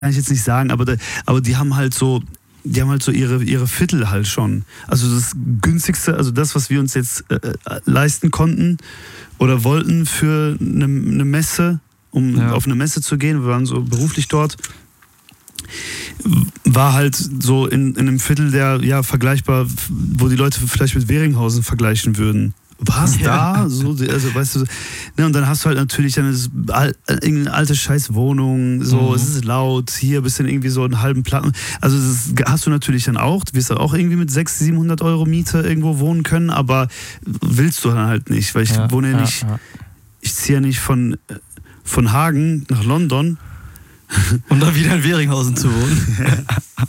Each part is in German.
kann ich jetzt nicht sagen, aber die haben halt so ihre Viertel halt schon. Also das günstigste, also das, was wir uns jetzt leisten konnten oder wollten für eine Messe, um auf eine Messe zu gehen, wir waren so beruflich dort, war halt so in einem Viertel der vergleichbar, wo die Leute vielleicht mit Weringhausen vergleichen würden. Was da? So, also weißt du, ne, und dann hast du halt natürlich irgendeine alte Scheißwohnung, so, es ist laut, hier bist du irgendwie so einen halben Platten. Also das hast du natürlich dann auch, du wirst dann auch irgendwie mit 600-700 Euro Miete irgendwo wohnen können, aber willst du dann halt nicht, weil ich wohne ja nicht, ich ziehe ja nicht von Hagen nach London. Und dann wieder in Weringhausen zu wohnen.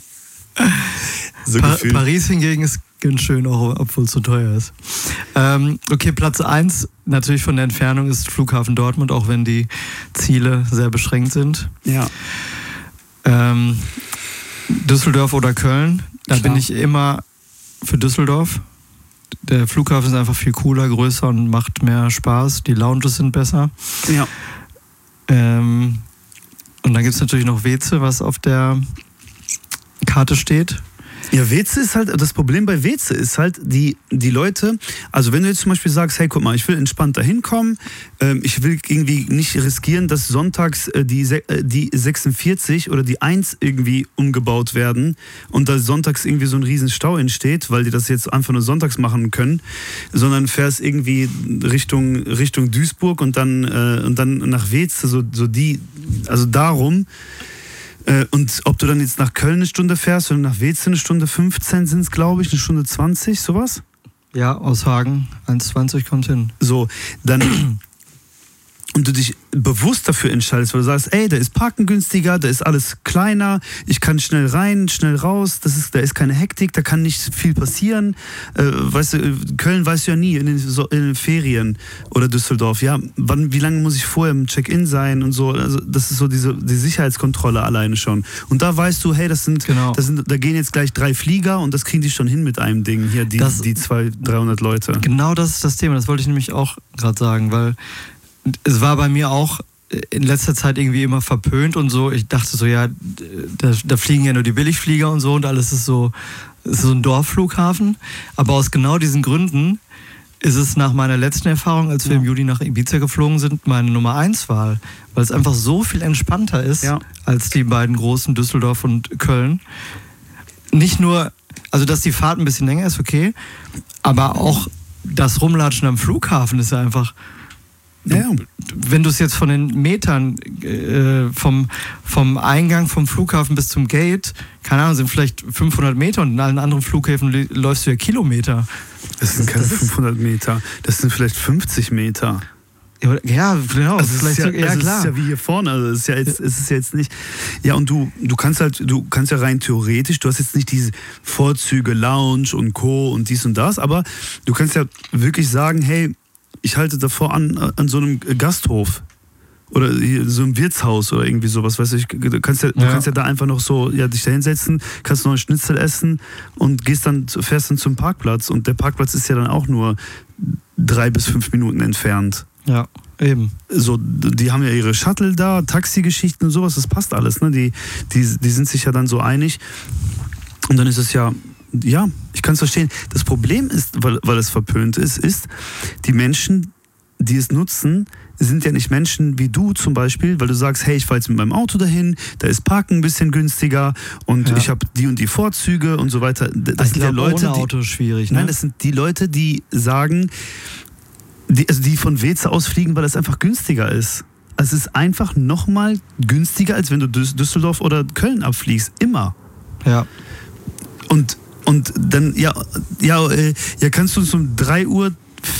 So Paris hingegen ist ganz schön, auch obwohl es so teuer ist. Okay, Platz 1 natürlich von der Entfernung ist Flughafen Dortmund, auch wenn die Ziele sehr beschränkt sind. Ja. Düsseldorf oder Köln, da bin ich immer für Düsseldorf. Der Flughafen ist einfach viel cooler, größer und macht mehr Spaß. Die Lounges sind besser. Ja. Und dann gibt es natürlich noch Weze, was auf der Karte steht. Ja, Weze ist halt, das Problem bei Weze ist halt, die Leute, also wenn du jetzt zum Beispiel sagst, hey, guck mal, ich will entspannt da hinkommen, ich will irgendwie nicht riskieren, dass sonntags die 46 oder die 1 irgendwie umgebaut werden und da sonntags irgendwie so ein riesen Stau entsteht, weil die das jetzt einfach nur sonntags machen können, sondern fährst irgendwie Richtung Duisburg und dann nach Weze, so die, also darum. Und ob du dann jetzt nach Köln eine Stunde fährst oder nach Weze eine Stunde 15 sind es, glaube ich, eine Stunde 20, sowas? Ja, aus Hagen, 1,20 kommt hin. So, dann... Und du dich bewusst dafür entscheidest, weil du sagst, ey, da ist Parken günstiger, da ist alles kleiner, ich kann schnell rein, schnell raus, da ist keine Hektik, da kann nicht viel passieren. Weißt du, Köln weißt du ja nie, in den Ferien oder Düsseldorf, ja, wie lange muss ich vorher im Check-in sein und so, also das ist so die Sicherheitskontrolle alleine schon. Und da weißt du, hey, da gehen jetzt gleich 3 Flieger und das kriegen die schon hin mit einem Ding, hier, die 200-300 Leute. Genau, das ist das Thema, das wollte ich nämlich auch gerade sagen, weil es war bei mir auch in letzter Zeit irgendwie immer verpönt und so. Ich dachte so, ja, da fliegen ja nur die Billigflieger und so und alles ist so ein Dorfflughafen. Aber aus genau diesen Gründen ist es nach meiner letzten Erfahrung, als wir im Juli nach Ibiza geflogen sind, meine Nummer 1 Wahl. Weil es einfach so viel entspannter ist als die beiden großen Düsseldorf und Köln. Nicht nur, also dass die Fahrt ein bisschen länger ist, okay, aber auch das Rumlatschen am Flughafen ist ja einfach... Ja. Wenn du es jetzt von den Metern vom Eingang vom Flughafen bis zum Gate, keine Ahnung, sind vielleicht 500 Meter und in allen anderen Flughäfen läufst du ja Kilometer. Das sind keine 500 Meter, das sind vielleicht 50 Meter. Ja, genau. Also klar. Es ist ja wie hier vorne, also es ist ja jetzt nicht... Ja, und du kannst ja rein theoretisch, du hast jetzt nicht diese Vorzüge, Lounge und Co. und dies und das, aber du kannst ja wirklich sagen, hey, ich halte davor an so einem Gasthof oder so einem Wirtshaus oder irgendwie sowas, weißt du, du kannst ja da einfach noch so, dich da hinsetzen, kannst noch einen Schnitzel essen und fährst dann zum Parkplatz und der Parkplatz ist ja dann auch nur 3 bis 5 Minuten entfernt. Ja, eben. So, die haben ja ihre Shuttle da, Taxigeschichten und sowas, das passt alles, ne? Die sind sich ja dann so einig und dann ist es ja, ich kann es verstehen. Das Problem ist, weil es verpönt ist, die Menschen, die es nutzen, sind ja nicht Menschen wie du zum Beispiel, weil du sagst, hey, ich fahre jetzt mit meinem Auto dahin, da ist Parken ein bisschen günstiger und ich habe die und die Vorzüge und so weiter. Das sind ja Leute, ohne Auto ist schwierig, ne? Nein, das sind die Leute, die sagen, die von Weze aus fliegen, weil das einfach günstiger ist. Es ist einfach nochmal günstiger, als wenn du Düsseldorf oder Köln abfliegst. Immer. Ja. Und dann, kannst du uns um 3:40 Uhr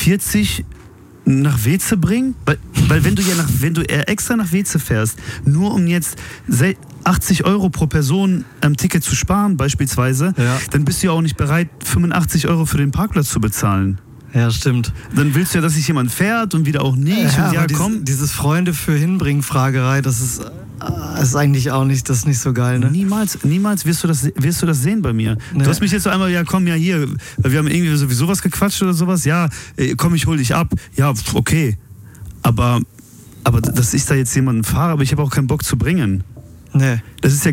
nach Weze bringen? Weil wenn du extra nach Weze fährst, nur um jetzt 80 Euro pro Person am Ticket zu sparen beispielsweise, dann bist du ja auch nicht bereit, 85 Euro für den Parkplatz zu bezahlen. Ja, stimmt. Dann willst du ja, dass sich jemand fährt und wieder auch nicht. Ja, komm. Dieses Freunde für Hinbringen-Fragerei, das ist eigentlich auch nicht, das ist nicht so geil, ne? Niemals wirst du das sehen bei mir. Nee. Du hast mich jetzt so einmal, hier, wir haben irgendwie sowieso was gequatscht oder sowas, komm, ich hol dich ab. Ja, okay. Aber dass ich da jetzt jemanden fahre, aber ich habe auch keinen Bock zu bringen. Nee. Das ist ja